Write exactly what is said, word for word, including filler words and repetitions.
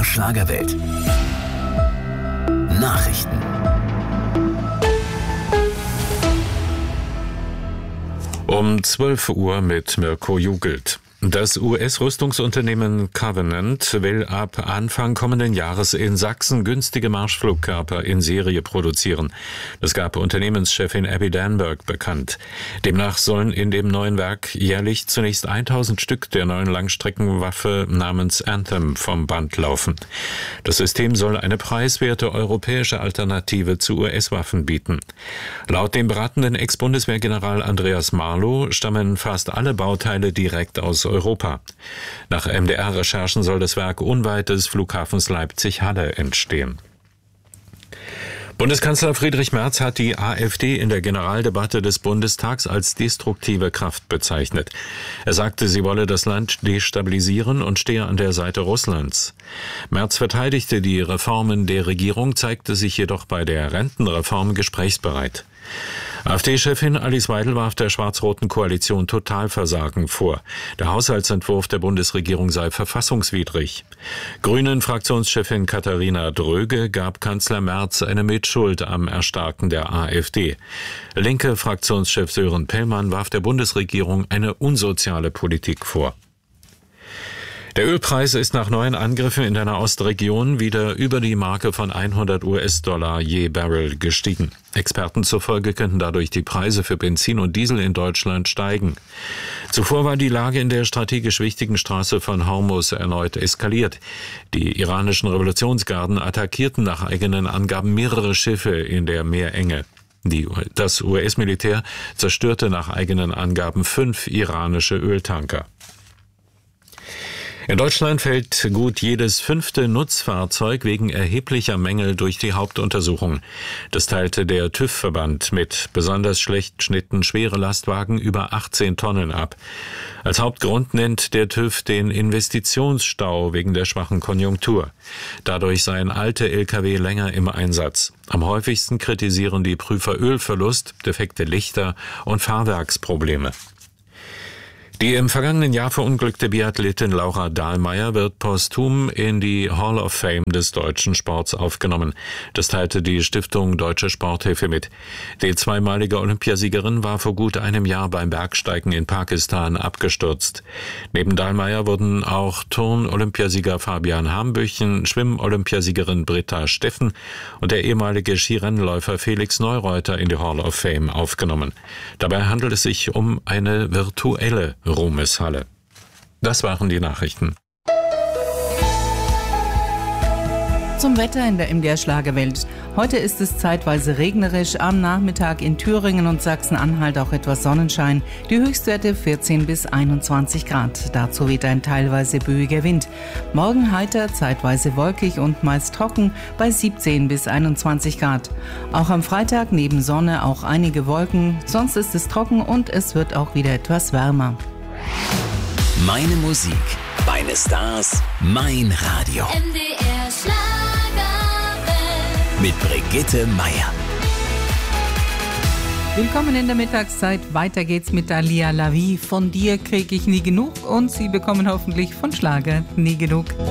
der Schlagerwelt. Nachrichten. Um zwölf Uhr mit Mirko Jugelt. Das U S-Rüstungsunternehmen Covenant will ab Anfang kommenden Jahres in Sachsen günstige Marschflugkörper in Serie produzieren. Das gab Unternehmenschefin Abby Danberg bekannt. Demnach sollen in dem neuen Werk jährlich zunächst tausend Stück der neuen Langstreckenwaffe namens Anthem vom Band laufen. Das System soll eine preiswerte europäische Alternative zu U S-Waffen bieten. Laut dem beratenden Ex-Bundeswehrgeneral Andreas Marlow stammen fast alle Bauteile direkt aus Europa. Nach M D R-Recherchen soll das Werk unweit des Flughafens Leipzig-Halle entstehen. Bundeskanzler Friedrich Merz hat die AfD in der Generaldebatte des Bundestags als destruktive Kraft bezeichnet. Er sagte, sie wolle das Land destabilisieren und stehe an der Seite Russlands. Merz verteidigte die Reformen der Regierung, zeigte sich jedoch bei der Rentenreform gesprächsbereit. AfD-Chefin Alice Weidel warf der schwarz-roten Koalition Totalversagen vor. Der Haushaltsentwurf der Bundesregierung sei verfassungswidrig. Grünen-Fraktionschefin Katharina Dröge gab Kanzler Merz eine Mitschuld am Erstarken der AfD. Linke-Fraktionschef Sören Pellmann warf der Bundesregierung eine unsoziale Politik vor. Der Ölpreis ist nach neuen Angriffen in der Nahostregion wieder über die Marke von hundert US-Dollar je Barrel gestiegen. Experten zufolge könnten dadurch die Preise für Benzin und Diesel in Deutschland steigen. Zuvor war die Lage in der strategisch wichtigen Straße von Hormuz erneut eskaliert. Die iranischen Revolutionsgarden attackierten nach eigenen Angaben mehrere Schiffe in der Meerenge. Die, das U S-Militär zerstörte nach eigenen Angaben fünf iranische Öltanker. In Deutschland fällt gut jedes fünfte Nutzfahrzeug wegen erheblicher Mängel durch die Hauptuntersuchung. Das teilte der TÜV-Verband mit. Besonders schlecht schnitten schwere Lastwagen über achtzehn Tonnen ab. Als Hauptgrund nennt der TÜV den Investitionsstau wegen der schwachen Konjunktur. Dadurch seien alte L K W länger im Einsatz. Am häufigsten kritisieren die Prüfer Ölverlust, defekte Lichter und Fahrwerksprobleme. Die im vergangenen Jahr verunglückte Biathletin Laura Dahlmeier wird posthum in die Hall of Fame des deutschen Sports aufgenommen. Das teilte die Stiftung Deutsche Sporthilfe mit. Die zweimalige Olympiasiegerin war vor gut einem Jahr beim Bergsteigen in Pakistan abgestürzt. Neben Dahlmeier wurden auch Turn-Olympiasieger Fabian Hambüchen, Schwimm-Olympiasiegerin Britta Steffen und der ehemalige Skirennläufer Felix Neureuter in die Hall of Fame aufgenommen. Dabei handelt es sich um eine virtuelle Ruhmeshalle. Das waren die Nachrichten. Zum Wetter in der M D R Schlagerwelt. Heute ist es zeitweise regnerisch, am Nachmittag in Thüringen und Sachsen-Anhalt auch etwas Sonnenschein. Die Höchstwerte vierzehn bis einundzwanzig Grad. Dazu weht ein teilweise böiger Wind. Morgen heiter, zeitweise wolkig und meist trocken bei siebzehn bis einundzwanzig Grad. Auch am Freitag neben Sonne auch einige Wolken. Sonst ist es trocken und es wird auch wieder etwas wärmer. Meine Musik, meine Stars, mein Radio. M D R Schlagerwelt. Mit Brigitte Meier. Willkommen in der Mittagszeit. Weiter geht's mit Alia La Vie. Von dir krieg ich nie genug und Sie bekommen hoffentlich von Schlager nie genug.